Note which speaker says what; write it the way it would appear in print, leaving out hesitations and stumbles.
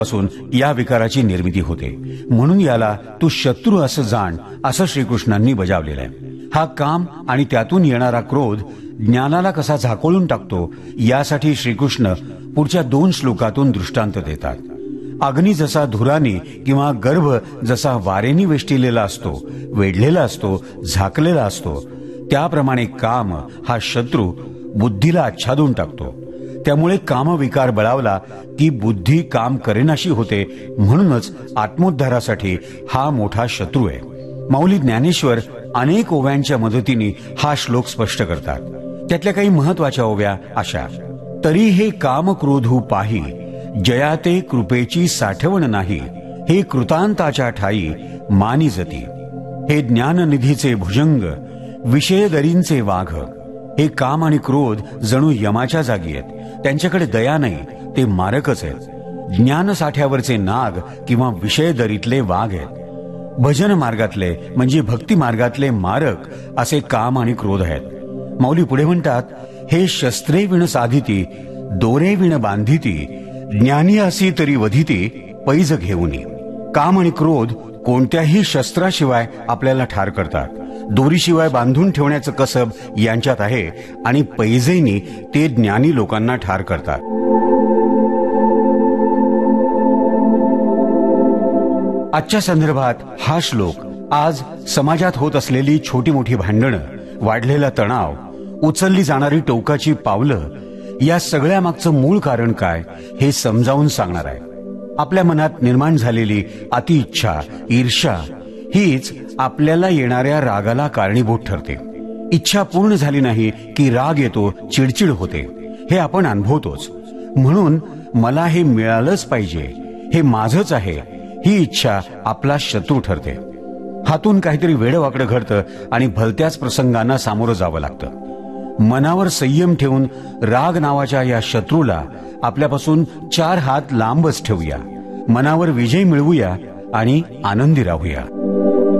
Speaker 1: पासून या विकाराची निर्मिती होते. म्हणून याला तू शत्रू असं जाण, असं श्रीकृष्णांनी बजावलेलं आहे. हा काम आणि त्यातून येणारा क्रोध ज्ञानाला कसा झाकोळून टाकतो यासाठी श्रीकृष्ण पुढच्या 2 श्लोकातून दृष्टांत देतात. अग्नी जसा धुराने किंवा गर्भ जसा वारेने वेष्टिलेला असतो, वेढलेला असतो, झाकलेला असतो, त्याप्रमाणे काम हा शत्रू बुद्धीला आच्छादून टाकतो. त्यामुळे कामविकार बळावला की बुद्धी काम करेनाशी होते. म्हणूनच आत्मोद्धारासाठी हा मोठा शत्रू आहे. माऊली ज्ञानेश्वर अनेक ओव्यांच्या मदतीने हा श्लोक स्पष्ट करतात. त्यातल्या काही महत्वाच्या ओव्या अशा: तरी हे काम क्रोधू पाही, जयाते कृपेची साठवण नाही, हे कृतांताच्या ठाई मानी जती. हे ज्ञाननिधीचे भुजंग, विषयदरींचे वाघ. हे काम आणि क्रोध जणू यमाच्या जागी आहेत. त्यांच्याकडे दया नाही, ते मारकच आहेत. ज्ञानसाठ्यावरचे नाग किंवा विषयदरीतले वाघ आहेत. भजन मार्गातले म्हणजे भक्ती मार्गातले मारक असे काम आणि क्रोध आहेत. माऊली पुढे म्हणतात, हे शस्त्रे विण साधिती, दोरे विण बांधिती, ज्ञानी असी तरी वधिती, पैज घेऊनी. काम आणि क्रोध कोणत्याही शस्त्राशिवाय आपल्याला ठार करतात. दोरीशिवाय बांधून ठेवण्याचं कसब यांच्यात आहे आणि पैजेनी ते ज्ञानी लोकांना ठार करतात. आजच्या संदर्भात हा श्लोक आज समाजात होत असलेली छोटी मोठी भांडणं, वाढलेला तणाव, उचलली जाणारी टोकाची पावलं, या सगळ्या मागचं मूळ कारण काय हे समजावून सांगणार आहे. आपल्या मनात निर्माण झालेली अतिइच्छा, ईर्ष्या हीच आपल्याला येणाऱ्या रागाला कारणीभूत ठरते. इच्छा पूर्ण झाली नाही की राग येतो, चिडचिड होते. हे आपण अनुभवतोच. म्हणून मला हे मिळालंच पाहिजे, हे माझंच आहे, ही इच्छा आपला शत्रू ठरते. हातून काहीतरी वेडवाकडं घडतं आणि भलत्याच प्रसंगांना सामोरं जावं लागतं. मनावर संयम ठेवून राग नावाच्या या शत्रूला आपल्यापासून 4 हात लांबच ठेवूया. मनावर विजय मिळवूया आणि आनंदी राहूया.